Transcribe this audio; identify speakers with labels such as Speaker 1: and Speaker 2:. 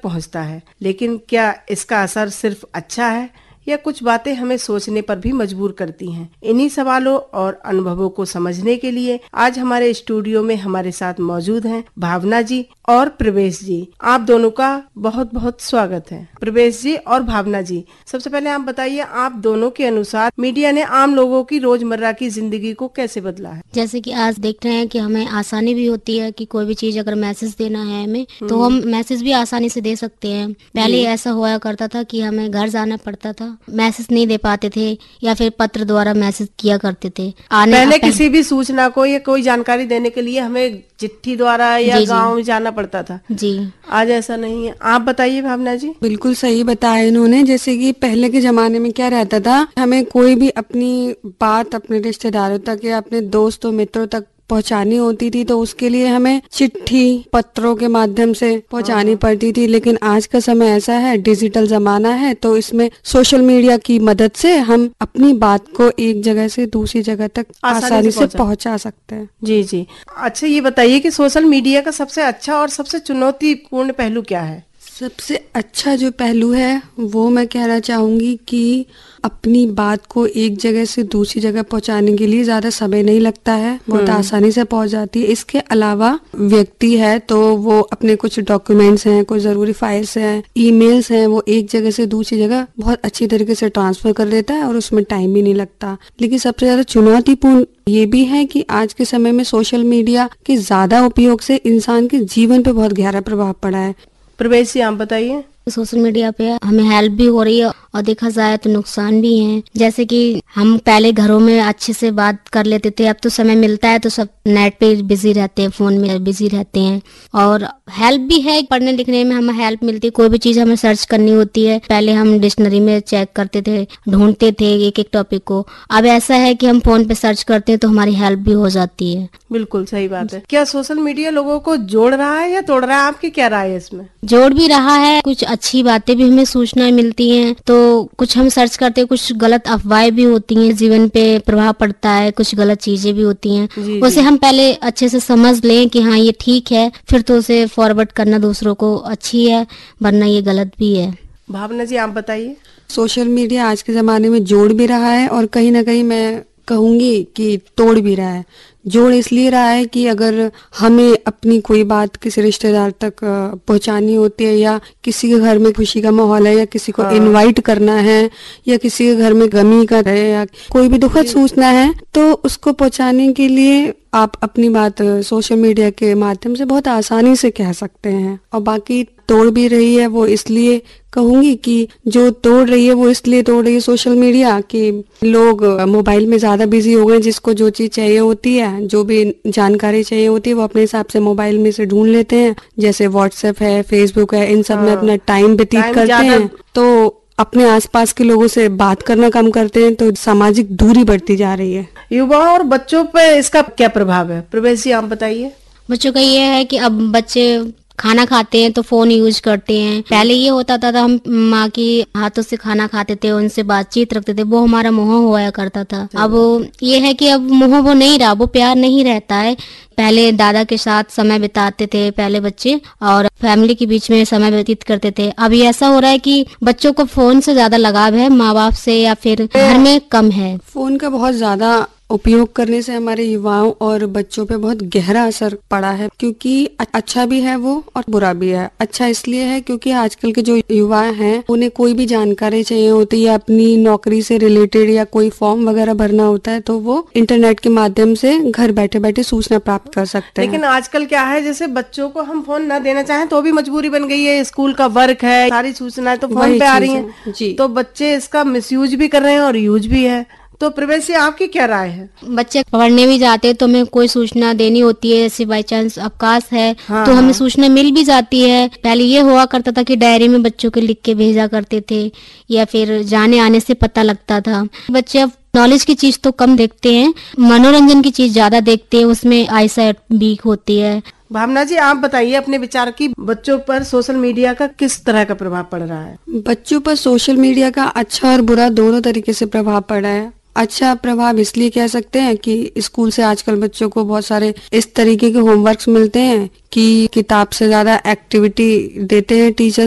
Speaker 1: पहुंचता है, लेकिन क्या इसका असर सिर्फ अच्छा है या कुछ बातें हमें सोचने पर भी मजबूर करती हैं? इन्हीं सवालों और अनुभवों को समझने के लिए आज हमारे स्टूडियो में हमारे साथ मौजूद हैं भावना जी और प्रवेश जी। आप दोनों का बहुत बहुत स्वागत है। प्रवेश जी और भावना जी, सबसे पहले आप बताइए, आप दोनों के अनुसार मीडिया ने आम लोगों की रोजमर्रा की जिंदगी को कैसे बदला है?
Speaker 2: जैसे कि आज देख रहे हैं कि हमें आसानी भी होती है कि कोई भी चीज अगर मैसेज देना है हमें तो हम मैसेज भी आसानी से दे सकते हैं। पहले ऐसा हुआ करता था कि हमें घर जाना पड़ता था, मैसेज नहीं दे पाते थे या फिर पत्र द्वारा मैसेज किया करते थे।
Speaker 1: पहले किसी भी सूचना को या कोई जानकारी देने के लिए हमें चिट्ठी द्वारा या गांव में जाना पड़ता था
Speaker 2: जी।
Speaker 1: आज ऐसा नहीं है। आप बताइए भावना जी।
Speaker 3: बिल्कुल सही बताया इन्होंने। जैसे कि पहले के जमाने में क्या रहता था, हमें कोई भी अपनी बात अपने रिश्तेदारों तक या अपने दोस्तों मित्रों तक पहुंचानी होती थी तो उसके लिए हमें चिट्ठी पत्रों के माध्यम से पहुंचानी पड़ती थी। लेकिन आज का समय ऐसा है, डिजिटल जमाना है, तो इसमें सोशल मीडिया की मदद से हम अपनी बात को एक जगह से दूसरी जगह तक आसानी से पहुंचा सकते हैं।
Speaker 1: जी जी। अच्छा, ये बताइए कि सोशल मीडिया का सबसे अच्छा और सबसे चुनौतीपूर्ण पहलू क्या है?
Speaker 3: सबसे अच्छा जो पहलू है वो मैं कहना चाहूंगी कि अपनी बात को एक जगह से दूसरी जगह पहुंचाने के लिए ज्यादा समय नहीं लगता है, बहुत आसानी से पहुंच जाती है। इसके अलावा व्यक्ति है तो वो अपने कुछ डॉक्यूमेंट्स हैं, कोई जरूरी फाइल्स हैं, ईमेल्स हैं, वो एक जगह से दूसरी जगह बहुत अच्छी तरीके से ट्रांसफर कर देता है और उसमें टाइम भी नहीं लगता। लेकिन सबसे ज्यादा चुनौतीपूर्ण ये भी है कि आज के समय में सोशल मीडिया के ज्यादा उपयोग से इंसान के जीवन पे बहुत गहरा प्रभाव पड़ा है।
Speaker 1: प्रवेश जी, आप बताइए।
Speaker 2: सोशल मीडिया पे हमें हेल्प भी हो रही है और देखा जाए तो नुकसान भी है। जैसे कि हम पहले घरों में अच्छे से बात कर लेते थे, अब तो समय मिलता है तो सब नेट पे बिजी रहते हैं, फोन में बिजी रहते हैं। और हेल्प भी है, पढ़ने लिखने में हमें हेल्प मिलती है। कोई भी चीज हमें सर्च करनी होती है, पहले हम डिक्शनरी में चेक करते थे, ढूंढते थे एक एक टॉपिक को। अब ऐसा है कि हम फोन पे सर्च करते हैं तो हमारी हेल्प भी हो जाती है।
Speaker 1: बिल्कुल सही बात है। क्या सोशल मीडिया लोगों को जोड़ रहा है या तोड़ रहा है? आपकी क्या राय है इसमें?
Speaker 2: जोड़ भी रहा है, कुछ अच्छी बातें भी हमें सूचनाएं मिलती हैं, तो कुछ हम सर्च करते हैं, कुछ गलत अफवाहें भी होती हैं, जीवन पे प्रभाव पड़ता है, कुछ गलत चीजें भी होती हैं। उसे हम पहले अच्छे से समझ लें कि हाँ ये ठीक है, फिर तो उसे फॉरवर्ड करना दूसरों को अच्छी है, वरना ये गलत भी है।
Speaker 1: भावना जी, आप बताइए।
Speaker 3: सोशल मीडिया आज के जमाने में जोड़ भी रहा है और कहीं ना कहीं मैं कहूंगी कि तोड़ भी रहा है। जोड़ इसलिए रहा है कि अगर हमें अपनी कोई बात किसी रिश्तेदार तक पहुंचानी होती है या किसी के घर में खुशी का माहौल है या किसी को इनवाइट करना है या किसी के घर में गमी का है या कोई भी दुखद सूचना है, तो उसको पहुंचाने के लिए आप अपनी बात सोशल मीडिया के माध्यम से बहुत आसानी से कह सकते हैं। और बाकी तोड़ भी रही है, वो इसलिए कहूंगी कि जो तोड़ रही है वो इसलिए तोड़ रही है सोशल मीडिया कि लोग मोबाइल में ज्यादा बिजी हो गए। जिसको जो चीज चाहिए होती है, जो भी जानकारी चाहिए होती है, वो अपने हिसाब से मोबाइल में से ढूंढ लेते हैं। जैसे व्हाट्सएप है, फेसबुक है, इन सब में अपना टाइम व्यतीत करते हैं, तो अपने आसपास के लोगों से बात करना कम करते हैं, तो सामाजिक दूरी बढ़ती जा रही है।
Speaker 1: युवाओं और बच्चों पे इसका क्या प्रभाव है? प्रवेश जी, आप बताइए।
Speaker 2: बच्चों का ये है कि अब बच्चे खाना खाते हैं तो फोन यूज करते हैं। पहले ये होता था हम माँ की हाथों से खाना खाते थे, उनसे बातचीत रखते थे, वो हमारा मोह हुआ करता था। अब ये है कि अब मोह वो नहीं रहा, वो प्यार नहीं रहता है। पहले दादा के साथ समय बिताते थे पहले बच्चे और फैमिली के बीच में समय व्यतीत करते थे। अब ये ऐसा हो रहा है कि बच्चों को फोन से ज्यादा लगाव है माँ बाप से या फिर घर में कम है।
Speaker 3: फोन का बहुत ज्यादा उपयोग करने से हमारे युवाओं और बच्चों पे बहुत गहरा असर पड़ा है, क्योंकि अच्छा भी है वो और बुरा भी है। अच्छा इसलिए है क्योंकि आजकल के जो युवा हैं उन्हें कोई भी जानकारी चाहिए होती है, अपनी नौकरी से रिलेटेड या कोई फॉर्म वगैरह भरना होता है, तो वो इंटरनेट के माध्यम से घर बैठे बैठे सूचना प्राप्त कर सकते हैं।
Speaker 1: लेकिन आजकल क्या है, जैसे बच्चों को हम फोन न देना चाहें तो भी मजबूरी बन गई है। स्कूल का वर्क है, सारी सूचनाएं तो फोन पे आ रही हैं, तो बच्चे इसका मिसयूज भी कर रहे हैं और यूज भी है। तो प्रवेश, आपकी क्या राय है?
Speaker 2: बच्चे पढ़ने भी जाते हैं तो हमें कोई सूचना देनी होती है, ऐसे बाई चांस अवकाश है तो हमें सूचना मिल भी जाती है। पहले ये हुआ करता था कि डायरी में बच्चों को लिख के भेजा करते थे या फिर जाने आने से पता लगता था। बच्चे अब नॉलेज की चीज तो कम देखते हैं, मनोरंजन की चीज ज्यादा देखते हैं, उसमें आईसाइट वीक होती है।
Speaker 1: भावना जी, आप बताइए अपने विचार की बच्चों पर सोशल मीडिया का किस तरह का प्रभाव पड़ रहा है?
Speaker 3: बच्चों पर सोशल मीडिया का अच्छा और बुरा दोनों तरीके से प्रभाव पड़ा है। अच्छा प्रभाव इसलिए कह सकते हैं कि स्कूल से आजकल बच्चों को बहुत सारे इस तरीके के होमवर्क्स मिलते हैं कि किताब से ज्यादा एक्टिविटी देते हैं टीचर